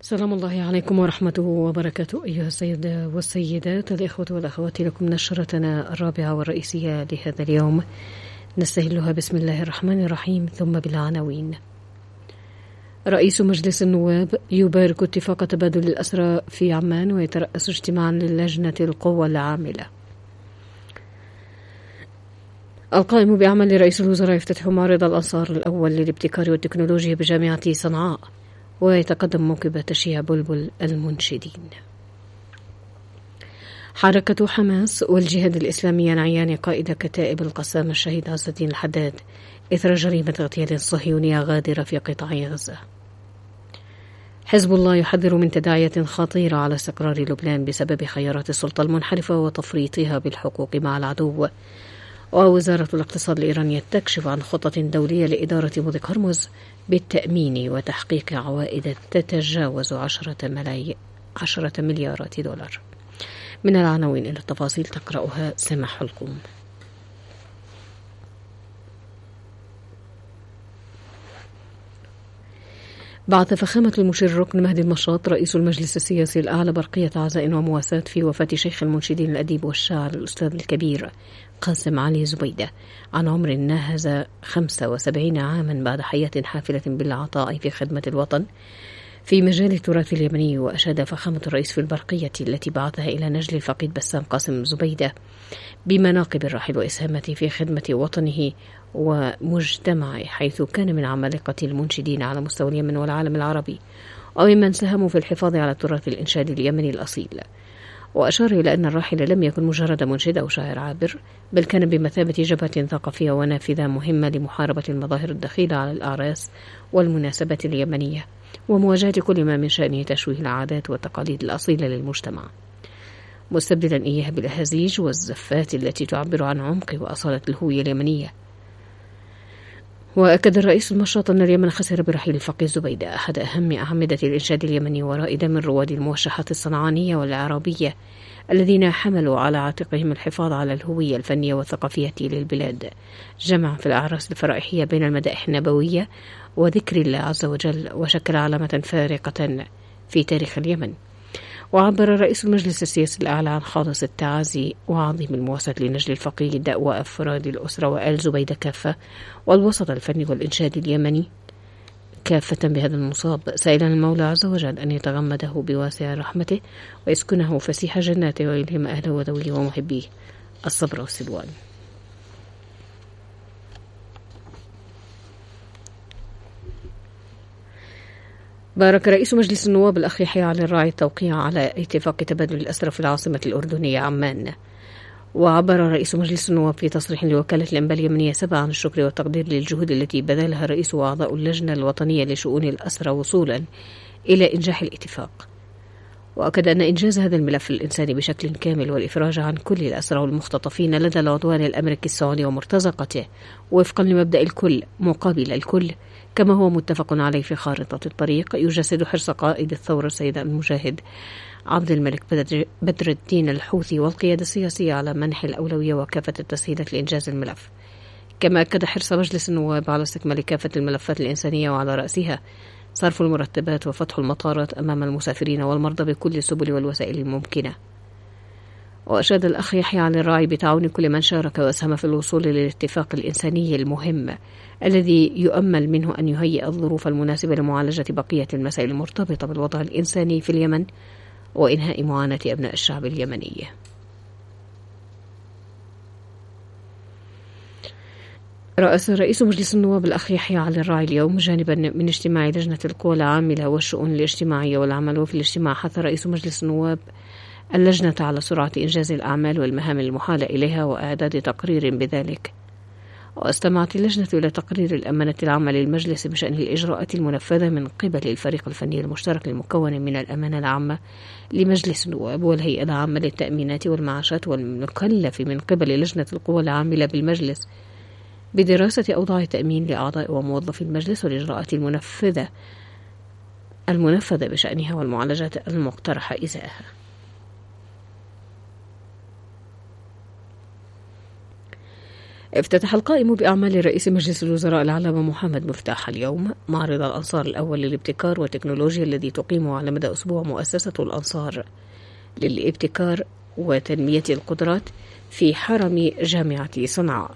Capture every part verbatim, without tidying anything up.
سلام الله عليكم ورحمته وبركاته أيها السيدة والسيدات، الإخوة والأخوات، لكم نشرتنا الرابعة والرئيسية لهذا اليوم نستهلها بسم الله الرحمن الرحيم ثم بالعناوين. رئيس مجلس النواب يبارك اتفاق تبادل الأسرى في عمان ويترأس اجتماعا للجنة القوى العاملة. القائم بأعمال رئيس الوزراء يفتتح معرض الأنصار الأول للابتكار والتكنولوجيا بجامعة صنعاء، ويتقدم موكب تشييع بلبل المنشدين. حركة حماس والجهاد الإسلامي ينعيان قائد كتائب القسام الشهيد عز الدين الحداد إثر جريمة اغتيال صهيونية غادرة في قطاع غزة. حزب الله يحذر من تداعيات خطيرة على استقرار لبنان بسبب خيارات السلطة المنحرفة وتفريطها بالحقوق مع العدو. ووزارة الاقتصاد الإيرانية تكشف عن خطة دولية لإدارة مضيق هرمز بالتأمين وتحقيق عوائد تتجاوز عشرة, ملاي... عشرة مليارات دولار. من العناوين إلى التفاصيل تقرأها سماح حلقوم. بعث فخامة المشير الركن مهدي المشاط رئيس المجلس السياسي الأعلى برقية عزاء ومواساة في وفاة شيخ المنشدين الأديب والشاعر الأستاذ الكبير قاسم علي زبيدة عن عمر ناهز خمسة وسبعين عاما بعد حياة حافلة بالعطاء في خدمة الوطن في مجال التراث اليمني. وأشاد فخامة الرئيس في البرقية التي بعثها إلى نجل الفقيد بسام قاسم زبيدة بمناقب الراحل وإسهامته في خدمة وطنه ومجتمعه، حيث كان من عمالقة المنشدين على مستوى اليمن والعالم العربي، وممن ساهموا في الحفاظ على التراث الإنشادي اليمني الأصيل. وأشار إلى أن الراحل لم يكن مجرد منشد أو شاعر عابر، بل كان بمثابة جبهة ثقافية ونافذة مهمة لمحاربة المظاهر الدخيلة على الأعراس والمناسبات اليمنية، ومواجهة كل ما من شأنه تشويه العادات والتقاليد الأصيلة للمجتمع، مستبدلا إياها بالأهازيج والزفات التي تعبر عن عمق وأصالة الهوية اليمنية. وأكد الرئيس المشاط أن اليمن خسر برحيل الفقيه زبيدة أحد أهم أعمدة الإنشاد اليمني ورائدا من رواد الموشحات الصنعانية والعربية الذين حملوا على عاتقهم الحفاظ على الهوية الفنية والثقافية للبلاد، جمع في الأعراس الفرائحية بين المدائح النبوية وذكر الله عز وجل، وشكل علامة فارقة في تاريخ اليمن. وعبر رئيس المجلس السياسي الأعلى عن خالص التعازي وعظيم المواساة لنجل الفقيد وأفراد الأسرة وآل زبيدة كافة والوسط الفني والإنشادي اليمني كافة بهذا المصاب، سائلا المولى عز وجل أن يتغمده بواسع رحمته ويسكنه فسيح جناته ويلهم أهله وذويه ومحبيه الصبر والسلوان. بارك رئيس مجلس النواب الأخ يحيى علي الراعي التوقيع على اتفاق تبادل الأسرى في العاصمة الأردنية عمان. وعبر رئيس مجلس النواب في تصريح لوكالة الأنباء اليمنية سبعة عن الشكر والتقدير للجهود التي بذلها رئيس وأعضاء اللجنة الوطنية لشؤون الأسرى وصولا إلى إنجاح الاتفاق. وأكد أن إنجاز هذا الملف الإنساني بشكل كامل والإفراج عن كل الأسرى والمختطفين لدى العدوان الأمريكي السعودي ومرتزقته وفقا لمبدأ الكل مقابل الكل كما هو متفق عليه في خارطة الطريق، يجسد حرص قائد الثورة السيد المجاهد عبد الملك بدر الدين الحوثي والقيادة السياسية على منح الأولوية وكافة التسهيلات لإنجاز الملف. كما أكد حرص مجلس النواب على استكمال كافة الملفات الإنسانية وعلى رأسها صرف المرتبات وفتح المطارات أمام المسافرين والمرضى بكل السبل والوسائل الممكنة. وأشاد الأخ يحيى علي الراعي بتعاون كل من شارك وأسهم في الوصول للاتفاق الإنساني المهم الذي يؤمل منه أن يهيئ الظروف المناسبة لمعالجة بقية المسائل المرتبطة بالوضع الإنساني في اليمن وإنهاء معاناة أبناء الشعب اليمني. رأس رئيس مجلس النواب الأخ يحيى علي الراعي اليوم جانبا من اجتماع لجنة القوى العاملة والشؤون الاجتماعية والعمل. وفي الاجتماع حث رئيس مجلس النواب اللجنة على سرعة إنجاز الأعمال والمهام المحالة إليها وإعداد تقرير بذلك. واستمعت اللجنة إلى تقرير الأمانة العامة للمجلس بشأن الإجراءات المنفذة من قبل الفريق الفني المشترك المكون من الأمانة العامة لمجلس النواب والهيئة العامة للتأمينات والمعاشات والمكلف من قبل لجنة القوى العاملة بالمجلس بدراسة أوضاع التأمين لأعضاء وموظفي المجلس والإجراءات المنفذة المنفذة بشأنها والمعالجات المقترحة إزاءها. افتتح القائم بأعمال رئيس مجلس الوزراء العلامة محمد مفتاح اليوم معرض الأنصار الأول للابتكار والتكنولوجيا الذي تقيمه على مدى أسبوع مؤسسة الأنصار للابتكار وتنمية القدرات في حرم جامعة صنعاء.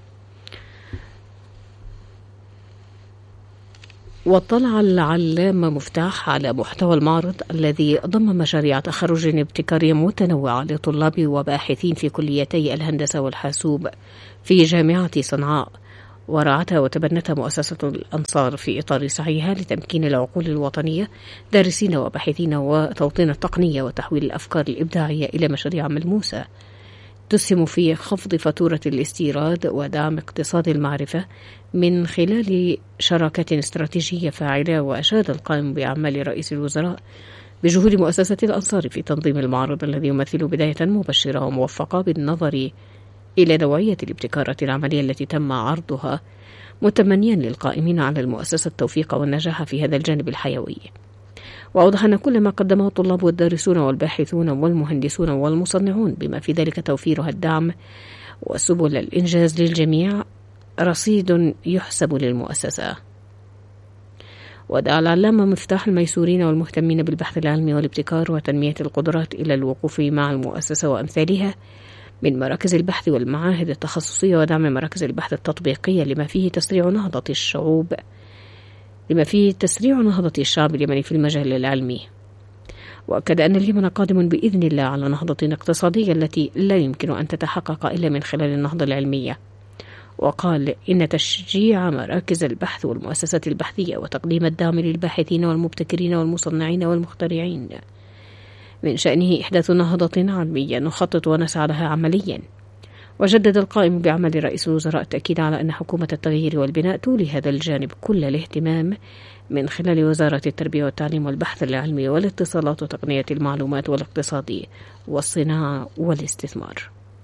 واطلع العلامة مفتاح على محتوى المعرض الذي ضم مشاريع تخرج ابتكارية متنوعة لطلاب وباحثين في كليتي الهندسة والحاسوب في جامعة صنعاء، ورعتها وتبنتها مؤسسة الأنصار في إطار سعيها لتمكين العقول الوطنية دارسين وباحثين وتوطين التقنية وتحويل الأفكار الإبداعية إلى مشاريع ملموسة تسهم في خفض فاتورة الاستيراد ودعم اقتصاد المعرفة من خلال شراكة استراتيجية فاعلة. وأشاد القائم بأعمال رئيس الوزراء بجهود مؤسسة الأنصار في تنظيم المعرض الذي يمثل بداية مبشرة وموفقة بالنظر إلى نوعية الابتكارات العملية التي تم عرضها، متمنيا للقائمين على المؤسسة التوفيق والنجاح في هذا الجانب الحيوي. وأوضح أن كل ما قدمه الطلاب والدارسون والباحثون والمهندسون والمصنعون بما في ذلك توفير الدعم وسبل الإنجاز للجميع رصيد يحسب للمؤسسة. ودعا العلامة مفتاح الميسورين والمهتمين بالبحث العلمي والابتكار وتنمية القدرات إلى الوقوف مع المؤسسة وأمثالها من مراكز البحث والمعاهد التخصصية ودعم مراكز البحث التطبيقية لما فيه تسريع نهضة الشعوب لما فيه تسريع نهضة الشعب اليمني في المجال العلمي. وأكد أن اليمن قادم بإذن الله على نهضة اقتصادية التي لا يمكن أن تتحقق إلا من خلال النهضة العلمية. وقال إن تشجيع مراكز البحث والمؤسسات البحثية وتقديم الدعم للباحثين والمبتكرين والمصنعين والمخترعين من شأنه إحداث نهضة علمية نخطط ونسعى لها عمليا. وجدد القائم بعمل رئيس الوزراء التأكيد على أن حكومة التغيير والبناء تولي هذا الجانب كل الاهتمام من خلال وزارة التربية والتعليم والبحث العلمي والاتصالات وتقنية المعلومات والاقتصاد والصناعة والاستثمار.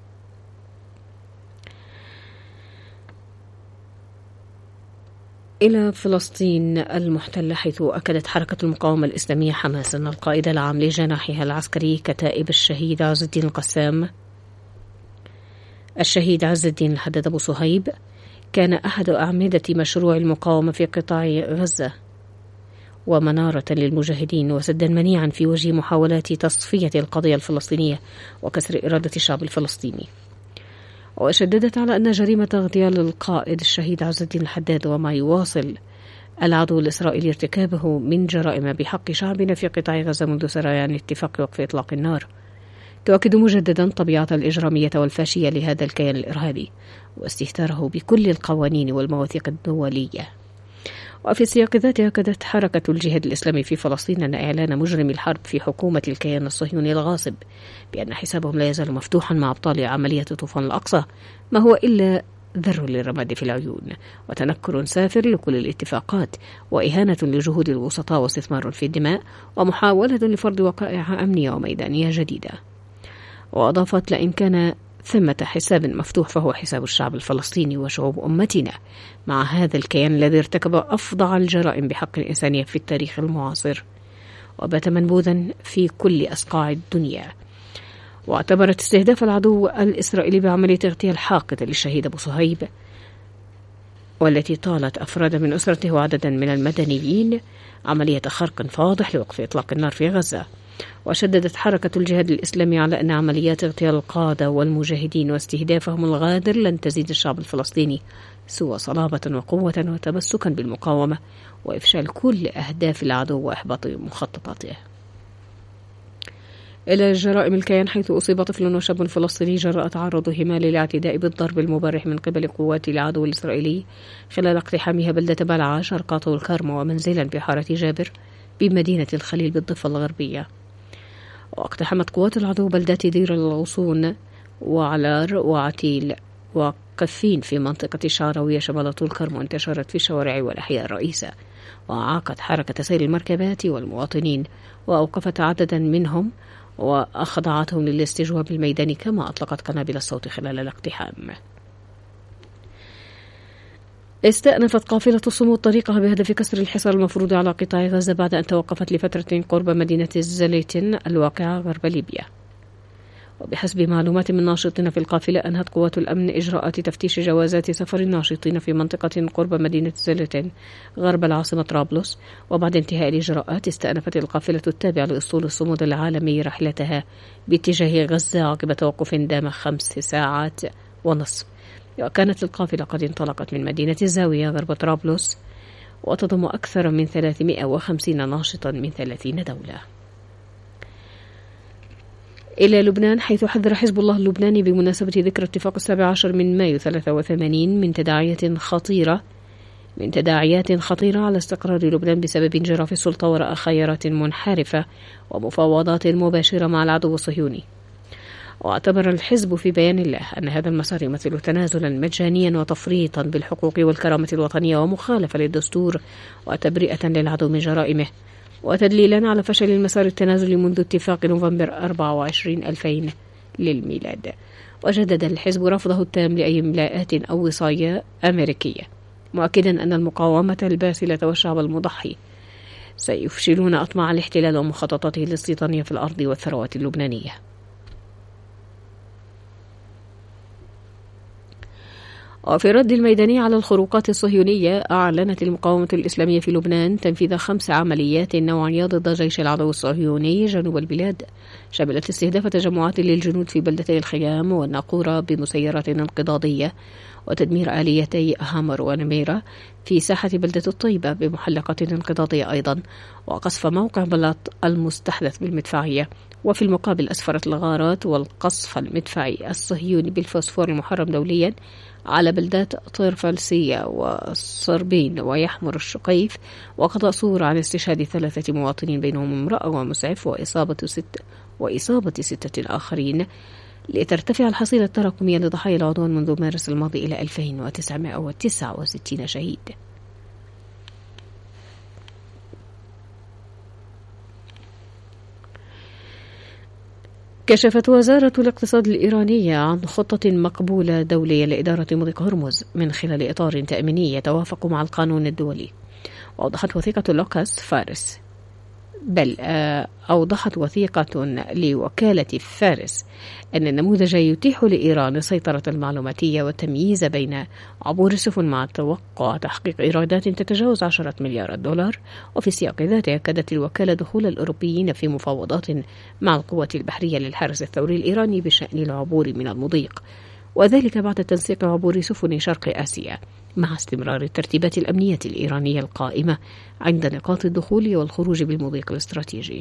إلى فلسطين المحتلة، حيث أكدت حركة المقاومة الإسلامية حماس أن القائد العام لجناحها العسكري كتائب الشهيد عز الدين القسام الشهيد عز الدين الحداد أبو صهيب كان أحد أعمدة مشروع المقاومة في قطاع غزة ومنارة للمجاهدين وسدا منيعا في وجه محاولات تصفية القضية الفلسطينية وكسر إرادة الشعب الفلسطيني. وشددت على أن جريمة اغتيال القائد الشهيد عز الدين الحداد وما يواصل العدو الإسرائيلي ارتكابه من جرائم بحق شعبنا في قطاع غزة منذ سريان اتفاق وقف إطلاق النار تؤكد مجددا طبيعة الإجرامية والفاشية لهذا الكيان الإرهابي واستهتاره بكل القوانين والمواثيق الدولية. وفي السياق ذاته أكدت حركة الجهاد الإسلامي في فلسطين أن إعلان مجرم الحرب في حكومة الكيان الصهيوني الغاصب بأن حسابهم لا يزال مفتوحا مع أبطال عملية طوفان الأقصى ما هو إلا ذر للرماد في العيون وتنكر سافر لكل الاتفاقات وإهانة لجهود الوسطاء واستثمار في الدماء ومحاولة لفرض وقائع أمنية وميدانية جديدة. وأضافت لئن كان ثمة حساب مفتوح فهو حساب الشعب الفلسطيني وشعوب أمتنا مع هذا الكيان الذي ارتكب أفظع الجرائم بحق الإنسانية في التاريخ المعاصر وبات منبوذا في كل أصقاع الدنيا. واعتبرت استهداف العدو الإسرائيلي بعملية اغتيال حاقدة للشهيد أبو صهيب والتي طالت أفراد من أسرته وعددا من المدنيين عملية خرق فاضح لوقف إطلاق النار في غزة. وشددت حركة الجهاد الإسلامي على أن عمليات اغتيال القادة والمجاهدين واستهدافهم الغادر لن تزيد الشعب الفلسطيني سوى صلابة وقوة وتمسكا بالمقاومة وإفشال كل أهداف العدو وإحباط مخططاته. إلى جرائم الكيان، حيث أصيب طفل وشاب فلسطيني جراء تعرضهما للاعتداء بالضرب المبرح من قبل قوات العدو الإسرائيلي خلال اقتحامها بلدة بلعا شرق طول كرم ومنزلا بحارة جابر بمدينة الخليل بالضفة الغربية. واقتحمت قوات العدو بلدات دير الغصون وعلار وعتيل وقفين في منطقة الشعراوية شمال طول كرم وانتشرت في الشوارع والأحياء الرئيسة وعاقت حركة سير المركبات والمواطنين وأوقفت عددا منهم وأخضعتهم للاستجواب الميداني كما أطلقت قنابل الصوت خلال الاقتحام. استأنفت قافلة الصمود طريقها بهدف كسر الحصار المفروض على قطاع غزة بعد أن توقفت لفترة قرب مدينة الزليتين الواقعة غرب ليبيا. وبحسب معلومات من ناشطين في القافلة أنهت قوات الأمن إجراءات تفتيش جوازات سفر الناشطين في منطقة قرب مدينة زلتين غرب العاصمة طرابلس، وبعد انتهاء الإجراءات استأنفت القافلة التابعة لأسطول الصمود العالمي رحلتها باتجاه غزة عقب توقف دام خمس ساعات ونصف. وكانت القافلة قد انطلقت من مدينة الزاوية غرب طرابلس وتضم أكثر من ثلاثمائة وخمسين ناشطا من ثلاثين دولة. إلى لبنان، حيث حذر حزب الله اللبناني بمناسبة ذكرى اتفاق السابع عشر من مايو ثلاثة وثمانين من تداعيات خطيرة من تداعيات خطيرة على استقرار لبنان بسبب انجراف السلطة وراء خيارات منحرفة ومفاوضات مباشرة مع العدو الصهيوني. واعتبر الحزب في بيان له أن هذا المسار يمثل تنازلا مجانيا وتفريطا بالحقوق والكرامة الوطنية ومخالفة للدستور وتبرئة للعدو من جرائمه، وتدليلا على فشل المسار التنازلي منذ اتفاق نوفمبر أربعة وعشرين ألفين للميلاد. وجدد الحزب رفضه التام لأي إملاءات أو وصايا أمريكية، مؤكدا أن المقاومة الباسلة والشعب المضحي سيفشلون أطماع الاحتلال ومخططاته الاستيطانية في الأرض والثروات اللبنانية. وفي الرد الميداني على الخروقات الصهيونية، أعلنت المقاومة الإسلامية في لبنان تنفيذ خمس عمليات نوعية ضد جيش العدو الصهيوني جنوب البلاد، شملت استهداف تجمعات للجنود في بلدتي الخيام والناقورة بمسيرات انقضاضية، وتدمير آليتي هامر ونميرة في ساحة بلدة الطيبة بمحلقة انقضاضية أيضا، وقصف موقع بلاط المستحدث بالمدفعية. وفي المقابل أسفرت الغارات والقصف المدفعي الصهيوني بالفوسفور المحرم دوليا على بلدات طرفلسية والصربين ويحمر الشقيف، وقضى صورة عن استشهاد ثلاثة مواطنين بينهم امرأة ومسعف وإصابة ست وإصابة ستة آخرين، لترتفع الحصيلة التراكمية لضحايا العدوان منذ مارس الماضي إلى ألفين وتسعمائة وتسعة وستين شهيد. كشفت وزارة الاقتصاد الإيرانية عن خطة مقبولة دولية لإدارة مضيق هرمز من خلال إطار تأميني يتوافق مع القانون الدولي. وأوضحت وثيقة لوكاس فارس بل أوضحت وثيقة لوكالة فارس أن النموذج يتيح لإيران السيطرة المعلوماتية والتمييز بين عبور السفن مع توقع تحقيق إيرادات تتجاوز عشرة مليارات دولار. وفي السياق ذاته أكدت الوكالة دخول الأوروبيين في مفاوضات مع القوات البحرية للحرس الثوري الإيراني بشأن العبور من المضيق، وذلك بعد تنسيق عبور سفن شرق آسيا مع استمرار الترتيبات الأمنية الإيرانية القائمة عند نقاط الدخول والخروج بالمضيق الاستراتيجي.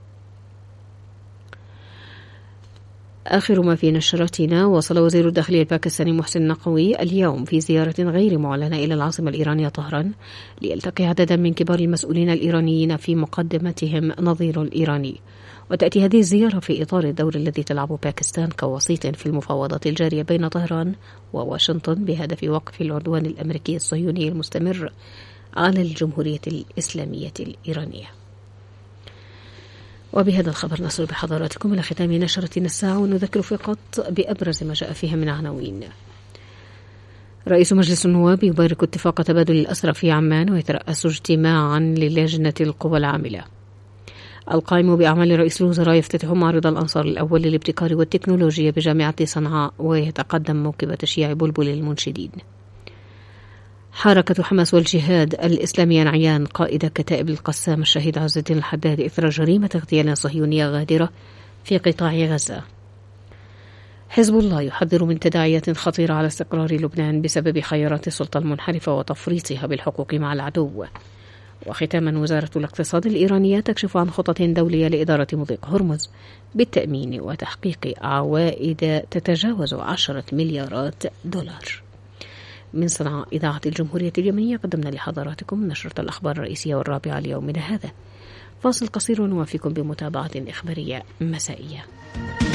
آخر ما في نشرتنا، وصل وزير الداخلية الباكستاني محسن نقوي اليوم في زيارة غير معلنة إلى العاصمة الإيرانية طهران ليلتقي عددا من كبار المسؤولين الإيرانيين في مقدمتهم نظير الإيراني. وتأتي هذه الزيارة في إطار الدور الذي تلعب باكستان كوسيط في المفاوضات الجارية بين طهران وواشنطن بهدف وقف العدوان الأمريكي الصهيوني المستمر على الجمهورية الإسلامية الإيرانية. وبهذا الخبر نصل بحضراتكم إلى ختام نشرتنا الساعة، ونذكر فقط بأبرز ما جاء فيها من عناوين. رئيس مجلس النواب يبارك اتفاق تبادل الأسرى في عمان ويترأس اجتماعا للجنة القوى العاملة. القائم بأعمال رئيس الوزراء يفتتح معرض الأنصار الأول للابتكار والتكنولوجيا بجامعة صنعاء ويتقدم موكب تشييع بلبل المنشدين. حركة حماس والجهاد الإسلامي ينعيان قائد كتائب القسام الشهيد عز الدين الحداد إثر جريمة اغتيال صهيونية غادرة في قطاع غزة. حزب الله يحذر من تداعيات خطيرة على استقرار لبنان بسبب خيارات السلطة المنحرفة وتفريطها بالحقوق مع العدو. وختاما، وزارة الاقتصاد الإيرانية تكشف عن خطط دولية لإدارة مضيق هرمز بالتأمين وتحقيق عوائد تتجاوز عشرة مليارات دولار. من صنعاء إذاعة الجمهورية اليمنية قدمنا لحضراتكم نشرة الأخبار الرئيسية والرابعة ليومنا هذا. فاصل قصير ونوافيكم بمتابعة إخبارية مسائية.